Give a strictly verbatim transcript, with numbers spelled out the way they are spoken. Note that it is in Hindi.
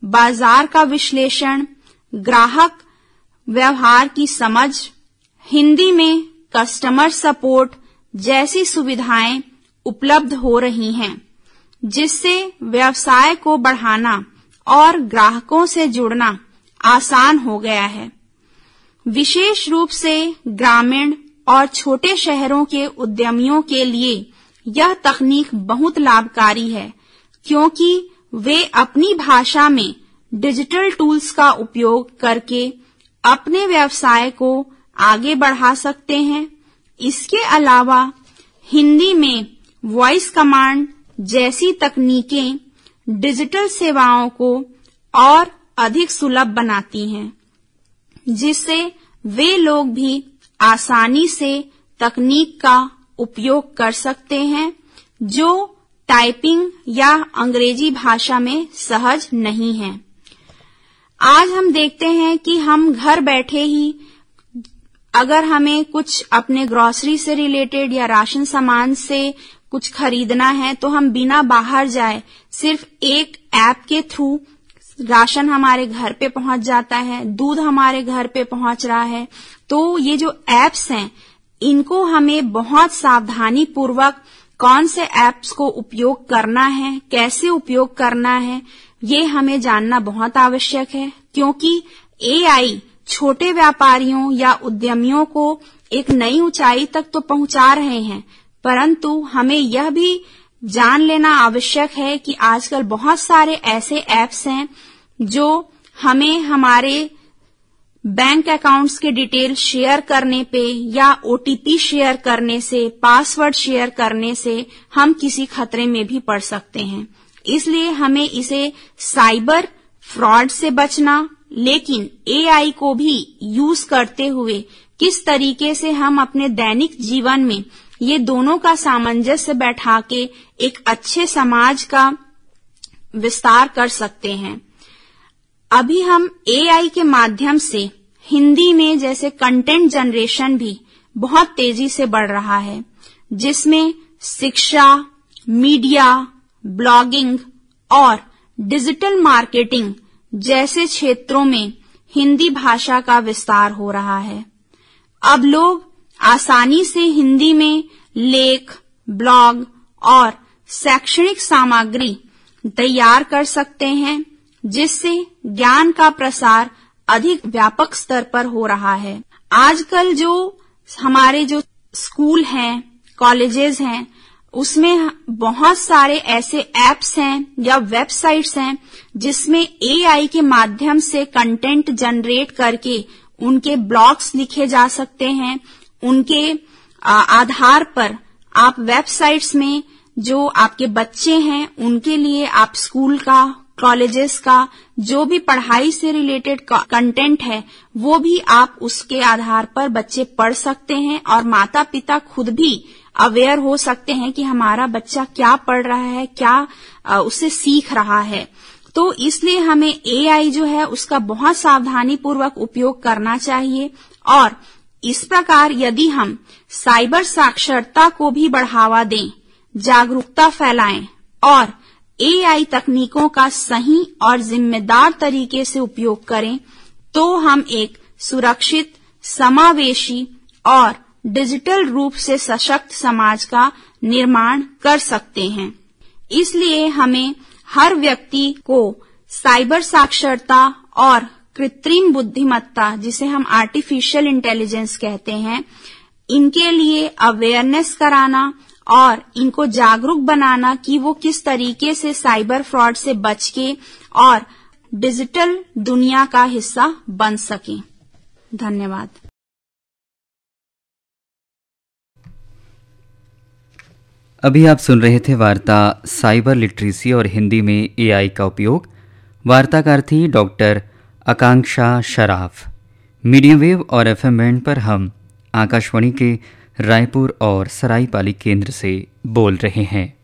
बाजार का विश्लेषण, ग्राहक व्यवहार की समझ, हिंदी में कस्टमर सपोर्ट जैसी सुविधाएं उपलब्ध हो रही हैं, जिससे व्यवसाय को बढ़ाना और ग्राहकों से जुड़ना आसान हो गया है। विशेष रूप से ग्रामीण और छोटे शहरों के उद्यमियों के लिए यह तकनीक बहुत लाभकारी है, क्योंकि वे अपनी भाषा में डिजिटल टूल्स का उपयोग करके अपने व्यवसाय को आगे बढ़ा सकते हैं। इसके अलावा हिंदी में वॉइस कमांड जैसी तकनीकें डिजिटल सेवाओं को और अधिक सुलभ बनाती हैं, जिससे वे लोग भी आसानी से तकनीक का उपयोग कर सकते हैं जो टाइपिंग या अंग्रेजी भाषा में सहज नहीं है। आज हम देखते हैं कि हम घर बैठे ही अगर हमें कुछ अपने ग्रोसरी से रिलेटेड या राशन सामान से कुछ खरीदना है तो हम बिना बाहर जाए सिर्फ एक ऐप के थ्रू राशन हमारे घर पे पहुंच जाता है, दूध हमारे घर पे पहुंच रहा है। तो ये जो ऐप्स हैं इनको हमें बहुत सावधानी पूर्वक कौन से ऐप्स को उपयोग करना है, कैसे उपयोग करना है, ये हमें जानना बहुत आवश्यक है, क्योंकि एआई छोटे व्यापारियों या उद्यमियों को एक नई ऊंचाई तक तो पहुंचा रहे हैं, परंतु हमें यह भी जान लेना आवश्यक है कि आजकल बहुत सारे ऐसे ऐप्स हैं जो हमें हमारे बैंक अकाउंट्स के डिटेल शेयर करने पे या ओटीपी शेयर करने से, पासवर्ड शेयर करने से हम किसी खतरे में भी पड़ सकते हैं। इसलिए हमें इसे साइबर फ्रॉड से बचना, लेकिन एआई को भी यूज करते हुए किस तरीके से हम अपने दैनिक जीवन में ये दोनों का सामंजस्य बैठा के एक अच्छे समाज का विस्तार कर सकते हैं। अभी हम एआई के माध्यम से हिंदी में जैसे कंटेंट जनरेशन भी बहुत तेजी से बढ़ रहा है, जिसमें शिक्षा, मीडिया, ब्लॉगिंग और डिजिटल मार्केटिंग जैसे क्षेत्रों में हिंदी भाषा का विस्तार हो रहा है। अब लोग आसानी से हिंदी में लेख, ब्लॉग और शैक्षणिक सामग्री तैयार कर सकते हैं, जिससे ज्ञान का प्रसार अधिक व्यापक स्तर पर हो रहा है। आजकल जो हमारे जो स्कूल हैं, कॉलेजेस हैं, उसमें बहुत सारे ऐसे ऐप्स हैं या वेबसाइट्स हैं जिसमें एआई के माध्यम से कंटेंट जनरेट करके उनके ब्लॉग्स लिखे जा सकते हैं। उनके आधार पर आप वेबसाइट्स में जो आपके बच्चे हैं उनके लिए आप स्कूल का, कॉलेजेस का जो भी पढ़ाई से रिलेटेड कंटेंट है वो भी आप उसके आधार पर बच्चे पढ़ सकते हैं और माता पिता खुद भी अवेयर हो सकते हैं कि हमारा बच्चा क्या पढ़ रहा है, क्या उससे सीख रहा है। तो इसलिए हमें एआई जो है उसका बहुत सावधानी पूर्वक उपयोग करना चाहिए और इस प्रकार यदि हम साइबर साक्षरता को भी बढ़ावा दें, जागरूकता फैलाएं और एआई तकनीकों का सही और जिम्मेदार तरीके से उपयोग करें, तो हम एक सुरक्षित, समावेशी और डिजिटल रूप से सशक्त समाज का निर्माण कर सकते हैं। इसलिए हमें हर व्यक्ति को साइबर साक्षरता और कृत्रिम बुद्धिमत्ता, जिसे हम आर्टिफिशियल इंटेलिजेंस कहते हैं, इनके लिए अवेयरनेस कराना और इनको जागरूक बनाना कि वो किस तरीके से साइबर फ्रॉड से बच के और डिजिटल दुनिया का हिस्सा बन सकें। धन्यवाद। अभी आप सुन रहे थे वार्ता साइबर लिटरेसी और हिंदी में एआई का उपयोग। वार्ताकार थी डॉक्टर आकांक्षा शराफ। मीडियम वेव और एफएम बैंड पर हम आकाशवाणी के रायपुर और सरायपाली केंद्र से बोल रहे हैं।